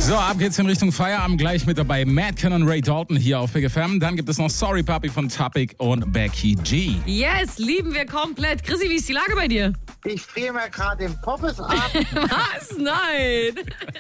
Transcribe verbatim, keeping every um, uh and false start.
So, ab geht's in Richtung Feierabend. Gleich mit dabei Madcon und Ray Dalton hier auf Big F M. Dann gibt es noch Sorry Papi von Topic und Becky G. Yes, lieben wir komplett. Chrissy, wie ist die Lage bei dir? Ich friere mir gerade den Poppes ab. Was? Nein.